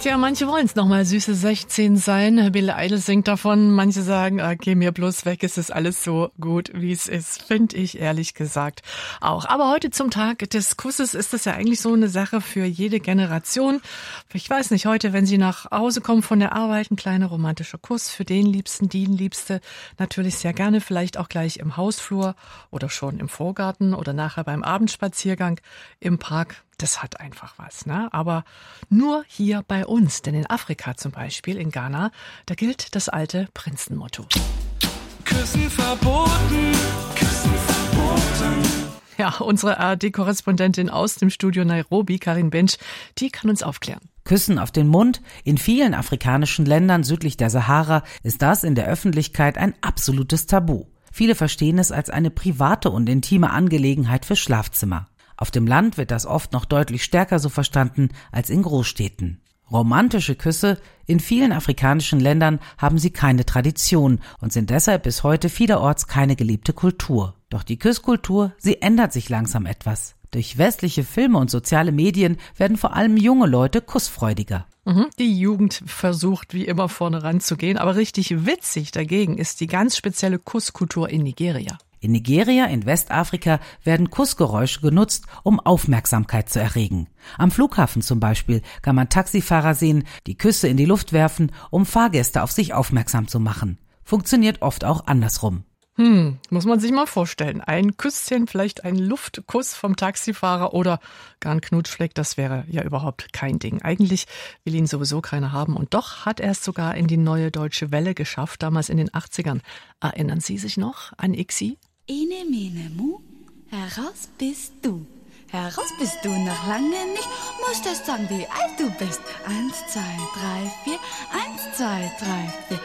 Tja, manche wollen es nochmal süße 16 sein. Billy Idol singt davon. Manche sagen, geh mir bloß weg, es ist alles so gut, wie es ist. Finde ich ehrlich gesagt auch. Aber heute zum Tag des Kusses ist das ja eigentlich so eine Sache für jede Generation. Ich weiß nicht, heute, wenn Sie nach Hause kommen von der Arbeit, ein kleiner romantischer Kuss für den Liebsten, die Liebste. Natürlich sehr gerne, vielleicht auch gleich im Hausflur oder schon im Vorgarten oder nachher beim Abendspaziergang im Park. Das hat einfach was, ne? Aber nur hier bei uns, denn in Afrika zum Beispiel, in Ghana, da gilt das alte Prinzenmotto. Küssen verboten, Küssen verboten. Ja, unsere ARD-Korrespondentin aus dem Studio Nairobi, Karin Bench, die kann uns aufklären. Küssen auf den Mund. In vielen afrikanischen Ländern südlich der Sahara ist das in der Öffentlichkeit ein absolutes Tabu. Viele verstehen es als eine private und intime Angelegenheit für Schlafzimmer. Auf dem Land wird das oft noch deutlich stärker so verstanden als in Großstädten. Romantische Küsse, in vielen afrikanischen Ländern haben sie keine Tradition und sind deshalb bis heute vielerorts keine gelebte Kultur. Doch die Küsskultur, sie ändert sich langsam etwas. Durch westliche Filme und soziale Medien werden vor allem junge Leute kussfreudiger. Die Jugend versucht wie immer vorne ranzugehen, aber richtig witzig dagegen ist die ganz spezielle Kusskultur in Nigeria. In Nigeria, in Westafrika, werden Kussgeräusche genutzt, um Aufmerksamkeit zu erregen. Am Flughafen zum Beispiel kann man Taxifahrer sehen, die Küsse in die Luft werfen, um Fahrgäste auf sich aufmerksam zu machen. Funktioniert oft auch andersrum. Muss man sich mal vorstellen. Ein Küsschen, vielleicht ein Luftkuss vom Taxifahrer oder gar ein Knutschfleck, das wäre ja überhaupt kein Ding. Eigentlich will ihn sowieso keiner haben und doch hat er es sogar in die neue Deutsche Welle geschafft, damals in den 80ern. Erinnern Sie sich noch an Ixi? Ine, mene, mu, heraus bist du. Heraus bist du noch lange nicht, musst erst sagen, wie alt du bist. 1, 2, 3, 4, 1, 2, 3, 4.